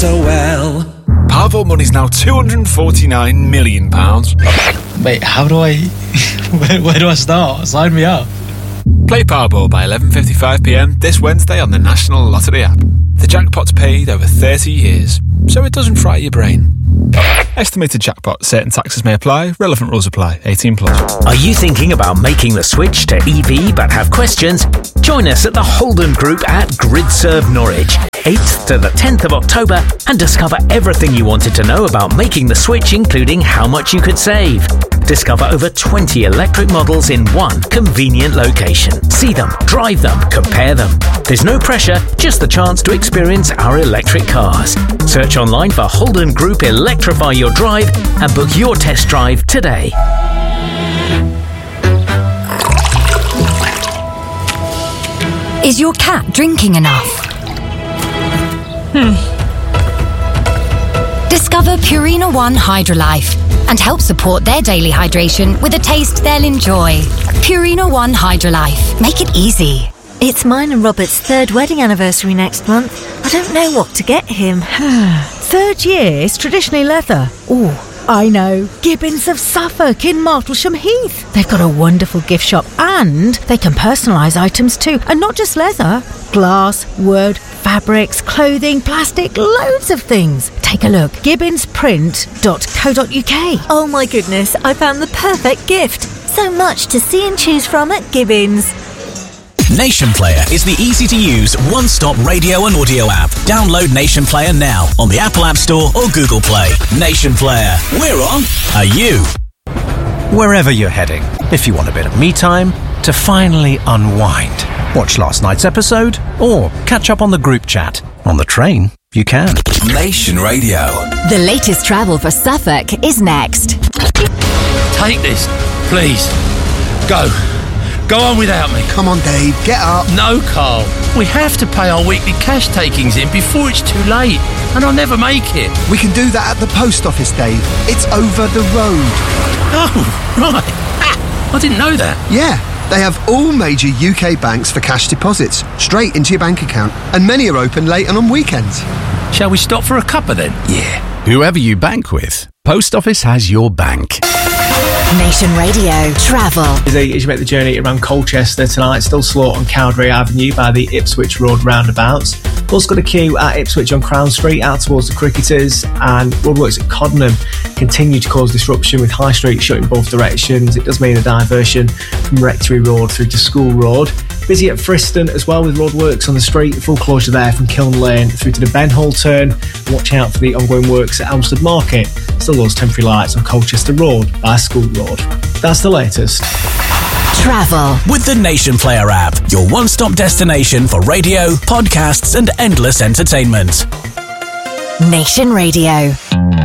so well. Powerball money's now £249 million. Wait, how do I... where do I start? Sign me up. Play Powerball by 11:55pm this Wednesday on the National Lottery app. The jackpot's paid over 30 years, so it doesn't fry your brain. Estimated jackpot. Certain taxes may apply. Relevant rules apply. 18+. Are you thinking about making the switch to EV but have questions? Join us at the Holden Group at GridServe Norwich, 8th to the 10th of October, and discover everything you wanted to know about making the switch, including how much you could save. Discover over 20 electric models in one convenient location. See them, drive them, compare them. There's no pressure, just the chance to experience our electric cars. Search online for Holden Group Electrify Your Drive and book your test drive today. Is your cat drinking enough? Discover Purina One Hydrolife and help support their daily hydration with a taste they'll enjoy. Purina One Hydrolife. Make it easy. It's mine and Robert's 3rd wedding anniversary next month. I don't know what to get him. 3rd year is traditionally leather. Oh, I know. Gibbons of Suffolk in Martlesham Heath. They've got a wonderful gift shop and they can personalise items too. And not just leather. Glass, wood, fabrics, clothing, plastic, loads of things. Take a look. gibbonsprint.co.uk. Oh my goodness, I found the perfect gift. So much to see and choose from at Gibbons. Nation Player is the easy-to-use, one-stop radio and audio app. Download Nation Player now on the Apple App Store or Google Play. Nation Player. We're on. Are you? Wherever you're heading, if you want a bit of me time to finally unwind, watch last night's episode, or catch up on the group chat. On the train, you can. Nation Radio. The latest travel for Suffolk is next. Take this, please. Go. Go on without me. Come on, Dave, get up. No, Carl. We have to pay our weekly cash takings in before it's too late, and I'll never make it. We can do that at the post office, Dave. It's over the road. Oh, right. I didn't know that. Yeah, they have all major UK banks for cash deposits, straight into your bank account, and many are open late and on weekends. Shall we stop for a cuppa then? Yeah. Whoever you bank with, Post Office has your bank. Nation Radio Travel. As you make the journey around Colchester tonight, still slow on Cowdray Avenue by the Ipswich Road roundabouts. Also got a queue at Ipswich on Crown Street out towards the Cricketers, and roadworks at Coddenham continue to cause disruption with High Street shut in both directions. It does mean a diversion from Rectory Road through to School Road. Busy at Friston as well with roadworks on the street, full closure there from Kiln Lane through to the Ben Hall turn. Watch out for the ongoing works at Elmstead Market. Still those temporary lights on Colchester Road by School Road. That's the latest. Travel with the Nation Player app, your one-stop destination for radio, podcasts and endless entertainment. Nation Radio.